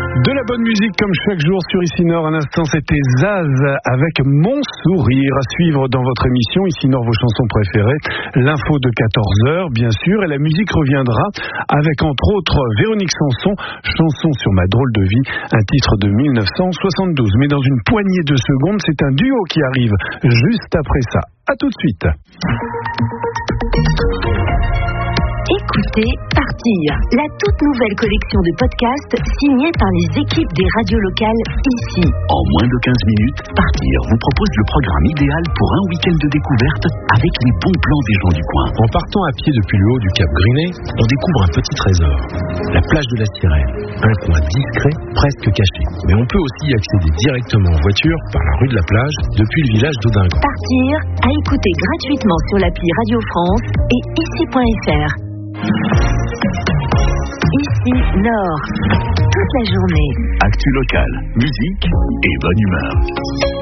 De la bonne musique comme chaque jour sur Ici Nord. À l'instant, c'était Zaz avec Mon Sourire. À suivre dans votre émission Ici Nord, vos chansons préférées. L'info de 14h, bien sûr. Et la musique reviendra avec, entre autres, Véronique Sanson, Chanson sur ma drôle de vie, un titre de 1972. Mais dans une poignée de secondes, c'est un duo qui arrive juste après ça. À tout de suite. Écoutez Partir, la toute nouvelle collection de podcasts signée par les équipes des radios locales ici. En moins de 15 minutes, Partir vous propose le programme idéal pour un week-end de découverte avec les bons plans des gens du coin. En partant à pied depuis le haut du Cap Grinet, on découvre un petit trésor, la plage de la Sirène, un coin discret, presque caché. Mais on peut aussi y accéder directement en voiture par la rue de la plage depuis le village d'Audingon. Partir, à écouter gratuitement sur l'appli Radio France et ici.fr. Ici Nord, toute la journée. Actu local, musique et bonne humeur.